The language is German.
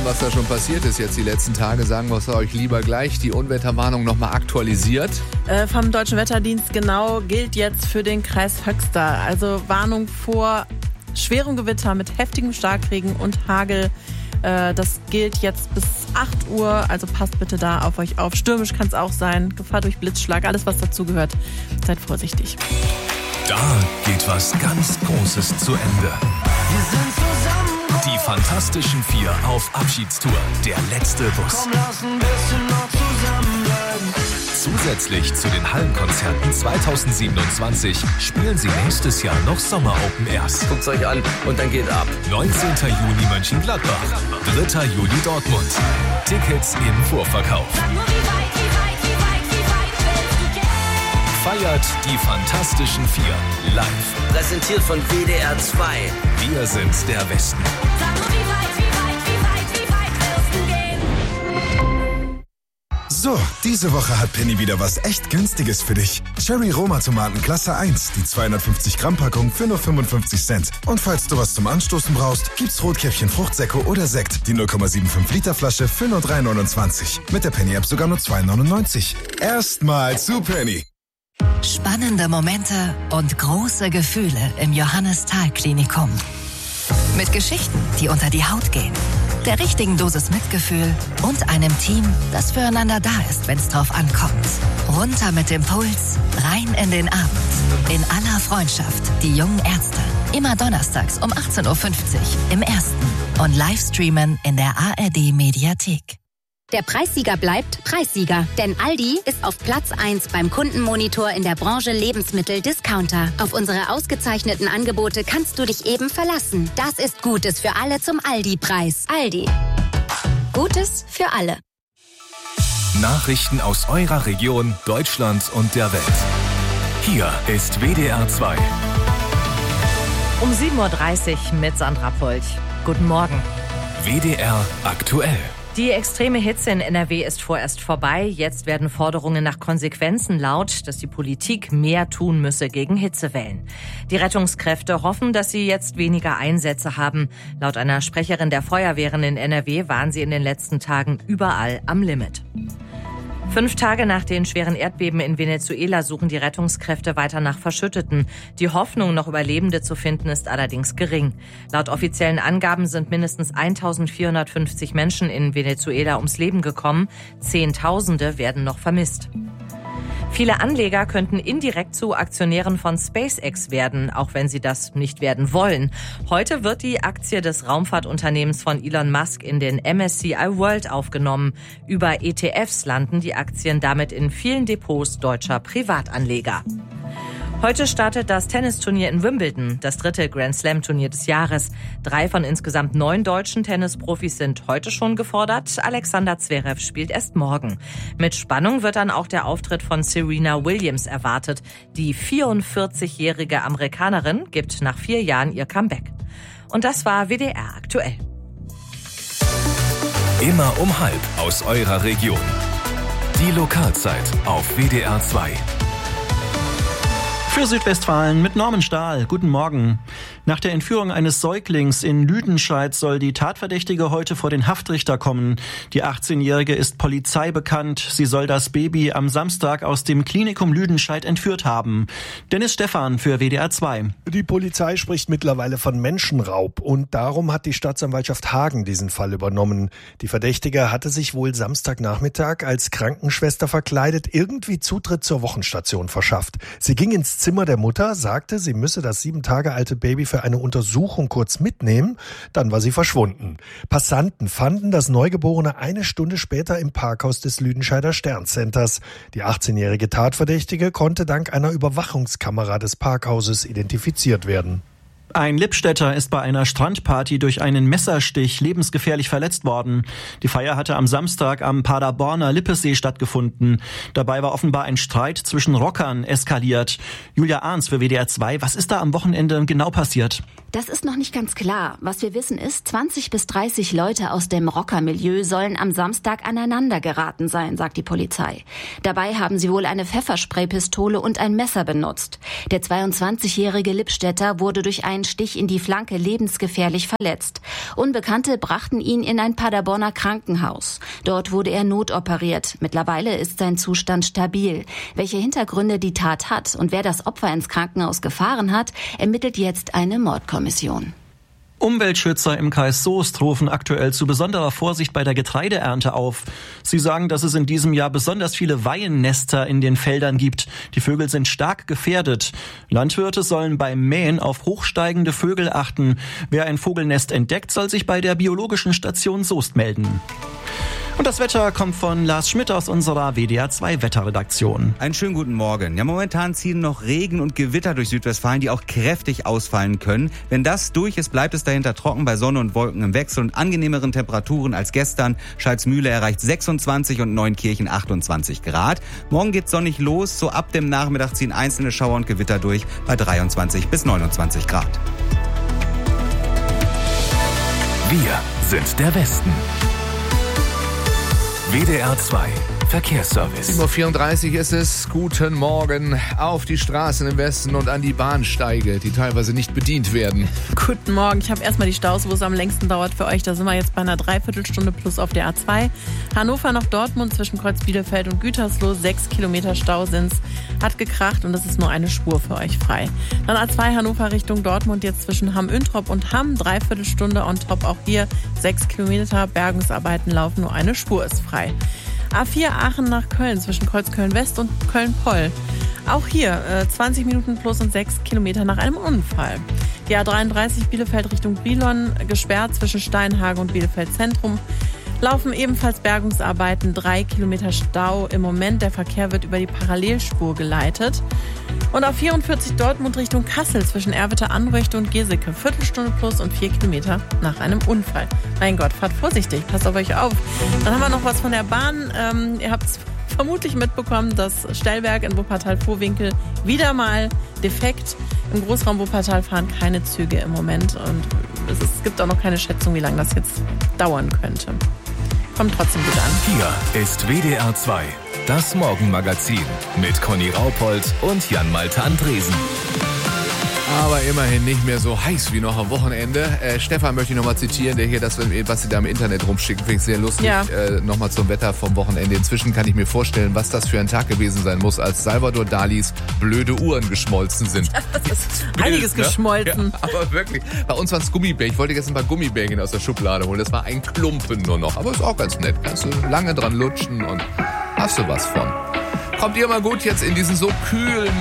was da schon passiert ist jetzt die letzten Tage. Sagen wir es euch lieber gleich. Die Unwetterwarnung nochmal aktualisiert. Vom Deutschen Wetterdienst genau gilt jetzt für den Kreis Höxter. Also Warnung vor schwerem Gewitter mit heftigem Starkregen und Hagel. Das gilt jetzt bis 8 Uhr, also passt bitte da auf euch auf. Stürmisch kann es auch sein, Gefahr durch Blitzschlag, alles was dazugehört. Seid vorsichtig. Da geht was ganz Großes zu Ende. Wir sind zusammen. Die Fantastischen Vier auf Abschiedstour. Der letzte Bus. Komm, lass ein bisschen noch zusammenbleiben. Zusätzlich zu den Hallenkonzerten 2027 spielen sie nächstes Jahr noch Sommer-Open Airs. Guckt's euch an und dann geht ab. 19. Juni Mönchengladbach, 3. Juli Dortmund. Tickets im Vorverkauf. Feiert die Fantastischen Vier live. Präsentiert von WDR 2. Wir sind der Westen. So, diese Woche hat Penny wieder was echt Günstiges für dich. Cherry Roma Tomaten Klasse 1, die 250 Gramm Packung für nur 55 Cent. Und falls du was zum Anstoßen brauchst, gibt's Rotkäppchen Fruchtsäcke oder Sekt, die 0,75 Liter Flasche für nur 3,29. Mit der Penny App sogar nur 2,99. Erstmal zu Penny. Spannende Momente und große Gefühle im Johannes-Thal-Klinikum. Mit Geschichten, die unter die Haut gehen, der richtigen Dosis Mitgefühl und einem Team, das füreinander da ist, wenn es drauf ankommt. Runter mit dem Puls, rein in den Abend. In aller Freundschaft, die jungen Ärzte. Immer donnerstags um 18.50 Uhr im Ersten und Livestreamen in der ARD-Mediathek. Der Preissieger bleibt Preissieger, denn Aldi ist auf Platz 1 beim Kundenmonitor in der Branche Lebensmittel-Discounter. Auf unsere ausgezeichneten Angebote kannst du dich eben verlassen. Das ist Gutes für alle zum Aldi-Preis. Aldi. Gutes für alle. Nachrichten aus eurer Region, Deutschland und der Welt. Hier ist WDR 2. Um 7.30 Uhr mit Sandra Polch. Guten Morgen. WDR aktuell. Die extreme Hitze in NRW ist vorerst vorbei. Jetzt werden Forderungen nach Konsequenzen laut, dass die Politik mehr tun müsse gegen Hitzewellen. Die Rettungskräfte hoffen, dass sie jetzt weniger Einsätze haben. Laut einer Sprecherin der Feuerwehren in NRW waren sie in den letzten Tagen überall am Limit. 5 Tage nach den schweren Erdbeben in Venezuela suchen die Rettungskräfte weiter nach Verschütteten. Die Hoffnung, noch Überlebende zu finden, ist allerdings gering. Laut offiziellen Angaben sind mindestens 1450 Menschen in Venezuela ums Leben gekommen. Zehntausende werden noch vermisst. Viele Anleger könnten indirekt zu Aktionären von SpaceX werden, auch wenn sie das nicht werden wollen. Heute wird die Aktie des Raumfahrtunternehmens von Elon Musk in den MSCI World aufgenommen. Über ETFs landen die Aktien damit in vielen Depots deutscher Privatanleger. Heute startet das Tennisturnier in Wimbledon, das 3. Grand-Slam-Turnier des Jahres. 3 von insgesamt 9 deutschen Tennisprofis sind heute schon gefordert. Alexander Zverev spielt erst morgen. Mit Spannung wird dann auch der Auftritt von Serena Williams erwartet. Die 44-jährige Amerikanerin gibt nach 4 Jahren ihr Comeback. Und das war WDR aktuell. Immer um 12:30 aus eurer Region. Die Lokalzeit auf WDR 2. Für Südwestfalen mit Norman Stahl. Guten Morgen. Nach der Entführung eines Säuglings in Lüdenscheid soll die Tatverdächtige heute vor den Haftrichter kommen. Die 18-Jährige ist Polizei bekannt. Sie soll das Baby am Samstag aus dem Klinikum Lüdenscheid entführt haben. Dennis Stephan für WDR 2. Die Polizei spricht mittlerweile von Menschenraub und darum hat die Staatsanwaltschaft Hagen diesen Fall übernommen. Die Verdächtige hatte sich wohl Samstagnachmittag als Krankenschwester verkleidet irgendwie Zutritt zur Wochenstation verschafft. Sie ging ins Zimmer der Mutter, sagte, sie müsse das 7 Tage alte Baby für eine Untersuchung kurz mitnehmen. Dann war sie verschwunden. Passanten fanden das Neugeborene eine Stunde später im Parkhaus des Lüdenscheider Sterncenters. Die 18-jährige Tatverdächtige konnte dank einer Überwachungskamera des Parkhauses identifiziert werden. Ein Lippstädter ist bei einer Strandparty durch einen Messerstich lebensgefährlich verletzt worden. Die Feier hatte am Samstag am Paderborner Lippesee stattgefunden. Dabei war offenbar ein Streit zwischen Rockern eskaliert. Julia Arns für WDR 2. Was ist da am Wochenende genau passiert? Das ist noch nicht ganz klar. Was wir wissen ist, 20 bis 30 Leute aus dem Rockermilieu sollen am Samstag aneinander geraten sein, sagt die Polizei. Dabei haben sie wohl eine Pfefferspraypistole und ein Messer benutzt. Der 22-jährige Lippstädter wurde durch einen ein Stich in die Flanke lebensgefährlich verletzt. Unbekannte brachten ihn in ein Paderborner Krankenhaus. Dort wurde er notoperiert. Mittlerweile ist sein Zustand stabil. Welche Hintergründe die Tat hat und wer das Opfer ins Krankenhaus gefahren hat, ermittelt jetzt eine Mordkommission. Umweltschützer im Kreis Soest rufen aktuell zu besonderer Vorsicht bei der Getreideernte auf. Sie sagen, dass es in diesem Jahr besonders viele Weihennester in den Feldern gibt. Die Vögel sind stark gefährdet. Landwirte sollen beim Mähen auf hochsteigende Vögel achten. Wer ein Vogelnest entdeckt, soll sich bei der Biologischen Station Soest melden. Und das Wetter kommt von Lars Schmidt aus unserer WDR 2 Wetterredaktion. Einen schönen guten Morgen. Ja, momentan ziehen noch Regen und Gewitter durch Südwestfalen, die auch kräftig ausfallen können. Wenn das durch ist, bleibt es dahinter trocken bei Sonne und Wolken im Wechsel und angenehmeren Temperaturen als gestern. Schalksmühle erreicht 26 und Neunkirchen 28 Grad. Morgen geht's sonnig los. So ab dem Nachmittag ziehen einzelne Schauer und Gewitter durch bei 23 bis 29 Grad. Wir sind der Westen. WDR 2 Verkehrsservice. 7.34 Uhr ist es. Guten Morgen auf die Straßen im Westen und an die Bahnsteige, die teilweise nicht bedient werden. Guten Morgen. Ich habe erstmal die Staus, wo es am längsten dauert für euch. Da sind wir jetzt bei einer Dreiviertelstunde plus auf der A2. Hannover nach Dortmund zwischen Kreuz Bielefeld und Gütersloh. 6 Kilometer Stau sind's. Hat gekracht und es ist nur eine Spur für euch frei. Dann A2 Hannover Richtung Dortmund jetzt zwischen Hamm-Üntrop und Hamm. Dreiviertelstunde on top auch hier. 6 Kilometer. Bergungsarbeiten laufen, nur eine Spur ist frei. A4 Aachen nach Köln zwischen Kreuz Köln-West und Köln-Poll. Auch hier 20 Minuten plus und 6 Kilometer nach einem Unfall. Die A33 Bielefeld Richtung Brilon gesperrt zwischen Steinhagen und Bielefeld Zentrum. Laufen ebenfalls Bergungsarbeiten, 3 Kilometer Stau im Moment. Der Verkehr wird über die Parallelspur geleitet. Und auf 44 Dortmund Richtung Kassel zwischen Erwitte-Anröchte und Geseke. Viertelstunde plus und 4 Kilometer nach einem Unfall. Mein Gott, fahrt vorsichtig, passt auf euch auf. Dann haben wir noch was von der Bahn. Ihr habt es vermutlich mitbekommen, das Stellwerk in Wuppertal-Vohwinkel wieder mal defekt. Im Großraum Wuppertal fahren keine Züge im Moment. Und es gibt auch noch keine Schätzung, wie lange das jetzt dauern könnte. Kommt trotzdem gut an. Hier ist WDR 2, das Morgenmagazin mit Conny Raupold und Jan-Malte Andresen. Aber immerhin nicht mehr so heiß wie noch am Wochenende. Stefan möchte ich nochmal zitieren, der hier das, was sie da im Internet rumschicken, finde ich sehr lustig. Ja. Nochmal zum Wetter vom Wochenende. Inzwischen kann ich mir vorstellen, was das für ein Tag gewesen sein muss, als Salvador Dalis blöde Uhren geschmolzen sind. Das ist einiges geschmolzen. Ja, aber wirklich. Bei uns waren es Gummibärchen. Ich wollte gestern ein paar Gummibärchen aus der Schublade holen. Das war ein Klumpen nur noch. Aber ist auch ganz nett. Kannst du lange dran lutschen und hast du was von. Kommt ihr mal gut jetzt in diesen so kühlen